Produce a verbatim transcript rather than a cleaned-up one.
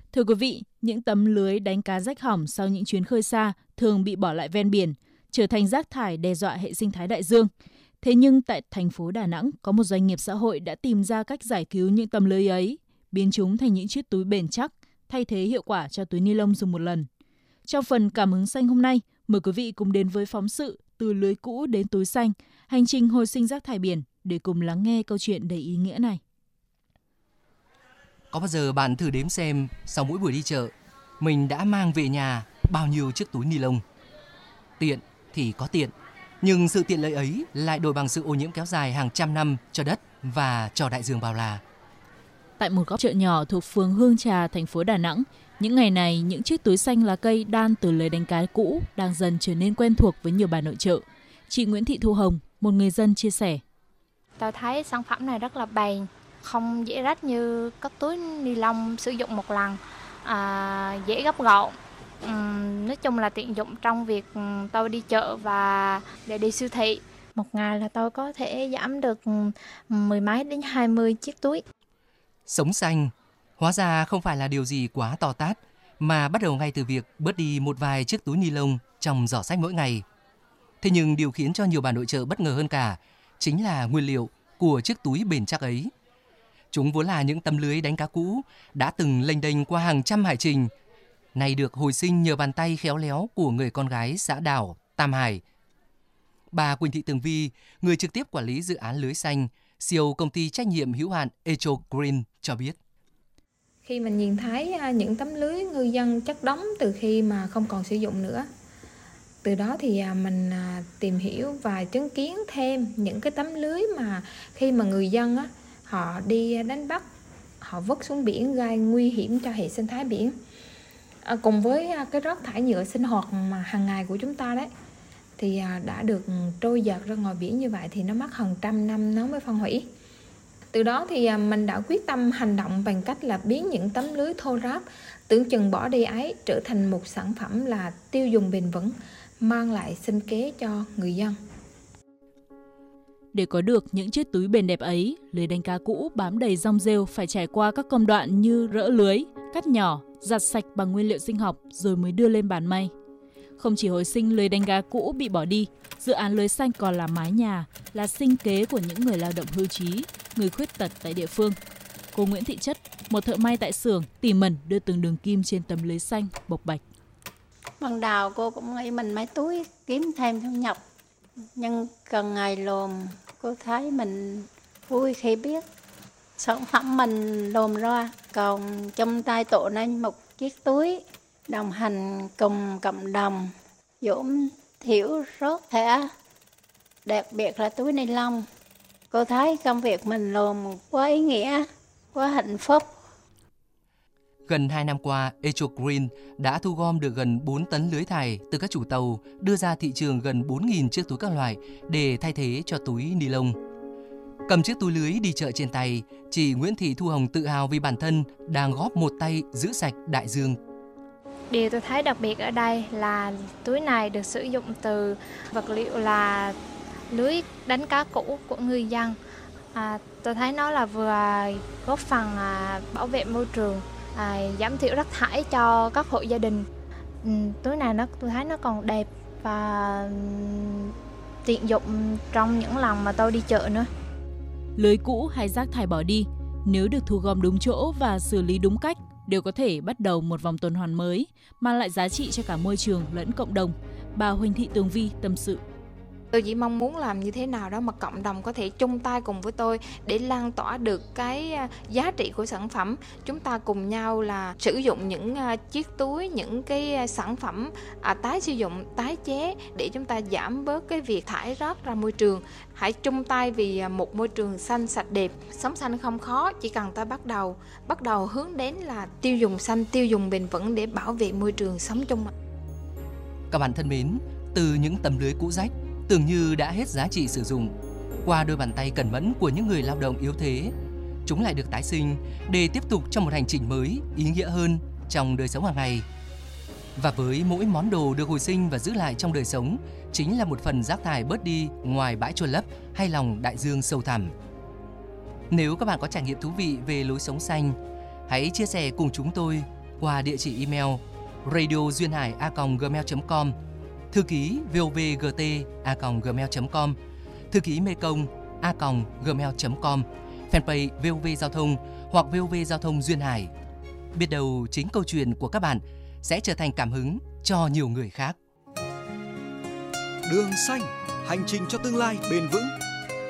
Thưa quý vị, những tấm lưới đánh cá rách hỏng sau những chuyến khơi xa thường bị bỏ lại ven biển, trở thành rác thải đe dọa hệ sinh thái đại dương. Thế nhưng tại thành phố Đà Nẵng, có một doanh nghiệp xã hội đã tìm ra cách giải cứu những tấm lưới ấy, biến chúng thành những chiếc túi bền chắc, thay thế hiệu quả cho túi ni lông dùng một lần. Trong phần Cảm hứng xanh hôm nay, mời quý vị cùng đến với phóng sự Từ lưới cũ đến túi xanh, hành trình hồi sinh rác thải biển để cùng lắng nghe câu chuyện đầy ý nghĩa này. Có bao giờ bạn thử đếm xem sau mỗi buổi đi chợ, mình đã mang về nhà bao nhiêu chiếc túi ni lông? Tiện thì có tiện, nhưng sự tiện lợi ấy lại đổi bằng sự ô nhiễm kéo dài hàng trăm năm cho đất và cho đại dương bao la. Tại một góc chợ nhỏ thuộc phường Hương Trà, thành phố Đà Nẵng, những ngày này những chiếc túi xanh lá cây đan từ lưới đánh cá cũ đang dần trở nên quen thuộc với nhiều bà nội trợ. Chị Nguyễn Thị Thu Hồng, một người dân chia sẻ. Tôi thấy sản phẩm này rất là bền, không dễ rách như các túi ni lông sử dụng một lần, à, dễ gấp gọn. Uhm, nói chung là tiện dụng trong việc tôi đi chợ và để đi siêu thị. Một ngày là tôi có thể giảm được mười mấy đến hai mươi chiếc túi. Sống xanh, hóa ra không phải là điều gì quá to tát, mà bắt đầu ngay từ việc bớt đi một vài chiếc túi ni lông trong giỏ xách mỗi ngày. Thế nhưng điều khiến cho nhiều bà nội trợ bất ngờ hơn cả chính là nguyên liệu của chiếc túi bền chắc ấy. Chúng vốn là những tấm lưới đánh cá cũ đã từng lênh đênh qua hàng trăm hải trình, nay được hồi sinh nhờ bàn tay khéo léo của người con gái xã đảo Tam Hải. Bà Quỳnh Thị Tường Vi, người trực tiếp quản lý dự án lưới xanh, xê e ô công ty trách nhiệm hữu hạn Echo Green cho biết. Khi mình nhìn thấy những tấm lưới ngư dân chất đóng từ khi mà không còn sử dụng nữa, từ đó thì mình tìm hiểu và chứng kiến thêm những cái tấm lưới mà khi mà người dân á, họ đi đánh bắt, họ vứt xuống biển gây nguy hiểm cho hệ sinh thái biển. À, cùng với cái rác thải nhựa sinh hoạt mà hàng ngày của chúng ta đấy, thì đã được trôi dạt ra ngoài biển như vậy thì nó mất hàng trăm năm nó mới phân hủy. Từ đó thì mình đã quyết tâm hành động bằng cách là biến những tấm lưới thô ráp tưởng chừng bỏ đi ấy trở thành một sản phẩm là tiêu dùng bền vững, mang lại sinh kế cho người dân. Để có được những chiếc túi bền đẹp ấy, lưới đánh cá cũ bám đầy rong rêu phải trải qua các công đoạn như rỡ lưới, cắt nhỏ, giặt sạch bằng nguyên liệu sinh học rồi mới đưa lên bàn may. Không chỉ hồi sinh lưới đánh cá cũ bị bỏ đi, dự án lưới xanh còn là mái nhà, là sinh kế của những người lao động hưu trí, người khuyết tật tại địa phương. Cô Nguyễn Thị Chất, một thợ may tại xưởng, tỉ mẩn đưa từng đường kim trên tấm lưới xanh bộc bạch. Ban đầu cô cũng nghĩ mình may túi kiếm thêm thu nhập, nhưng cần ngày lồm cô thấy mình vui khi biết sản phẩm mình lồm ra, còn trong tay tổ nên một chiếc túi đồng hành cùng cộng đồng giảm thiểu rác thải, đặc biệt là túi ni lông. Cô thấy công việc mình lồm quá ý nghĩa, quá hạnh phúc. Gần hai năm qua, Echo Green đã thu gom được gần bốn tấn lưới thải từ các chủ tàu, đưa ra thị trường gần bốn nghìn chiếc túi các loại để thay thế cho túi ni lông. Cầm chiếc túi lưới đi chợ trên tay, chị Nguyễn Thị Thu Hồng tự hào vì bản thân đang góp một tay giữ sạch đại dương. Điều tôi thấy đặc biệt ở đây là túi này được sử dụng từ vật liệu là lưới đánh cá cũ của ngư dân. À, tôi thấy nó là vừa góp phần à, bảo vệ môi trường, à, giảm thiểu rác thải cho các hộ gia đình. Ừ, túi này nó tôi thấy nó còn đẹp và tiện dụng trong những lần mà tôi đi chợ nữa. Lưới cũ hay rác thải bỏ đi, nếu được thu gom đúng chỗ và xử lý đúng cách, đều có thể bắt đầu một vòng tuần hoàn mới, mang lại giá trị cho cả môi trường lẫn cộng đồng. Bà Huỳnh Thị Tường Vi tâm sự. Tôi chỉ mong muốn làm như thế nào đó mà cộng đồng có thể chung tay cùng với tôi để lan tỏa được cái giá trị của sản phẩm. Chúng ta cùng nhau là sử dụng những chiếc túi, những cái sản phẩm à, tái sử dụng, tái chế để chúng ta giảm bớt cái việc thải rác ra môi trường. Hãy chung tay vì một môi trường xanh sạch đẹp. Sống xanh không khó, chỉ cần ta bắt đầu, bắt đầu hướng đến là tiêu dùng xanh, tiêu dùng bền vững để bảo vệ môi trường sống chung. Các bạn thân mến, từ những tấm lưới cũ rách tưởng như đã hết giá trị sử dụng, qua đôi bàn tay cẩn mẫn của những người lao động yếu thế, chúng lại được tái sinh để tiếp tục trong một hành trình mới, ý nghĩa hơn trong đời sống hàng ngày. Và với mỗi món đồ được hồi sinh và giữ lại trong đời sống, chính là một phần rác thải bớt đi ngoài bãi chôn lấp hay lòng đại dương sâu thẳm. Nếu các bạn có trải nghiệm thú vị về lối sống xanh, hãy chia sẻ cùng chúng tôi qua địa chỉ email radio duyên hải a còng gmail chấm com, thư ký vovgt a còng gmail chấm com, thư ký mekong a còng gmail chấm com, fanpage vê o vê Giao thông hoặc vê o vê Giao thông Duyên Hải. Biết đâu chính câu chuyện của các bạn sẽ trở thành cảm hứng cho nhiều người khác. Đường xanh, hành trình cho tương lai bền vững.